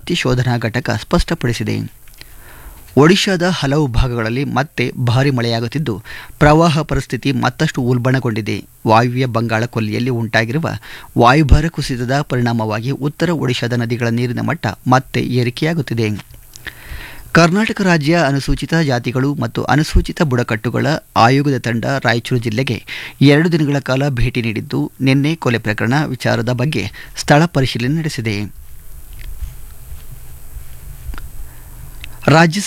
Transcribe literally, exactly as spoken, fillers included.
ಹತ್ತಿ ಶೋಧನಾ ಘಟಕ ಸ್ಪಷ್ಟಪಡಿಸಿದೆ. ಒಡಿಶಾದ ಹಲವು ಭಾಗಗಳಲ್ಲಿ ಮತ್ತೆ ಭಾರೀ ಮಳೆಯಾಗುತ್ತಿದ್ದು ಪ್ರವಾಹ ಪರಿಸ್ಥಿತಿ ಮತ್ತಷ್ಟು ಉಲ್ಬಣಗೊಂಡಿದೆ. ವಾಯುವ್ಯ ಬಂಗಾಳ ಕೊಲ್ಲಿಯಲ್ಲಿ ಉಂಟಾಗಿರುವ ವಾಯುಭಾರ ಕುಸಿತದ ಪರಿಣಾಮವಾಗಿ ಉತ್ತರ ಒಡಿಶಾದ ನದಿಗಳ ನೀರಿನ ಮಟ್ಟ ಮತ್ತೆ ಏರಿಕೆಯಾಗುತ್ತಿದೆ. ಕರ್ನಾಟಕ ರಾಜ್ಯ ಅನುಸೂಚಿತ ಜಾತಿಗಳು ಮತ್ತು ಅನುಸೂಚಿತ ಬುಡಕಟ್ಟುಗಳ ಆಯೋಗದ ತಂಡ ರಾಯಚೂರು ಜಿಲ್ಲೆಗೆ ಎರಡು ದಿನಗಳ ಕಾಲ ಭೇಟಿ ನೀಡಿದ್ದು ನಿನ್ನೆ ಕೊಲೆ ಪ್ರಕರಣ ವಿಚಾರದ ಬಗ್ಗೆ ಸ್ಥಳ ಪರಿಶೀಲನೆ ನಡೆಸಿದೆ. ರಾಜ್ಯ